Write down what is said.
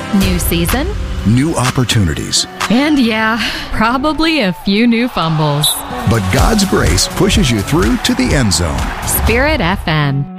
New season, new opportunities. and yeah, probably a few new fumbles. But God's grace pushes you through to the end zone. Spirit FM.